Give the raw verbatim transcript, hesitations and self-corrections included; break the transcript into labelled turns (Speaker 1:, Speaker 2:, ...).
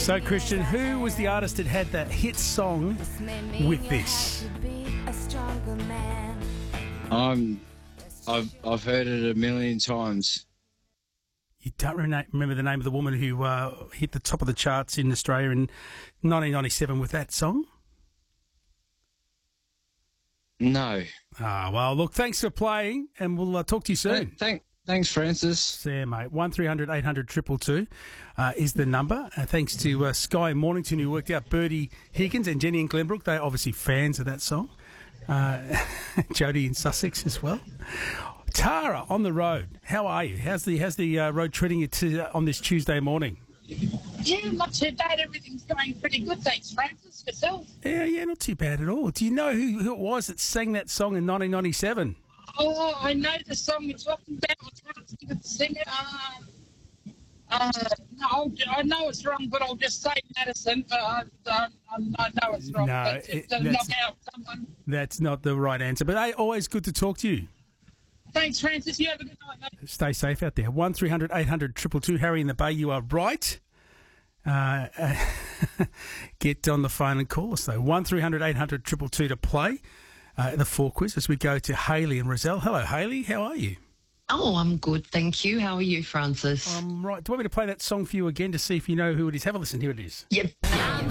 Speaker 1: So, Christian, who was the artist that had that hit song with this?
Speaker 2: Um, I've I've heard it a million times.
Speaker 1: You don't rena- remember the name of the woman who uh, hit the top of the charts in Australia in nineteen ninety-seven with that song?
Speaker 2: No.
Speaker 1: Ah, well, look, thanks for playing, and we'll uh, talk to you soon.
Speaker 2: Th- thank, thanks, Francis.
Speaker 1: See you, mate. one three hundred eight hundred two two two uh, is the number. Uh, thanks to uh, Sky Mornington, who worked out Bertie Higgins and Jenny in Glenbrook. They're obviously fans of that song. Uh, Jody in Sussex as well. Tara on the road. How are you? How's the how's the uh, road treating you to, uh, on this Tuesday morning?
Speaker 3: Yeah, not too bad. Everything's going pretty good, thanks, Francis. Yourself?
Speaker 1: Yeah, yeah, not too bad at all. Do you know who, who it was that sang that song in nineteen ninety-seven?
Speaker 3: Oh, I know the song you're talking about. I can't think of the singer. Um, uh, no, I'll, I know it's wrong, but I'll just say Madison. But I, I, I know it's wrong.
Speaker 1: No,
Speaker 3: but
Speaker 1: it-
Speaker 3: to
Speaker 1: that's-
Speaker 3: knock out someone.
Speaker 1: That's not the right answer. But hey, always good to talk to you.
Speaker 3: Thanks, Francis. You have a good night, mate.
Speaker 1: Stay safe out there. one three hundred eight hundred two two two. Harry in the Bay, you are right. Uh, uh, get on the phone and call us, though. one three hundred eight hundred two two two to play uh, the four quiz as we go to Hayley and Rozelle. Hello, Hayley. How are you?
Speaker 4: Oh, I'm good, thank you. How are you, Francis?
Speaker 1: Um, right. Do you want me to play that song for you again to see if you know who it is? Have a listen. Here it is.
Speaker 4: Yep.
Speaker 5: I'm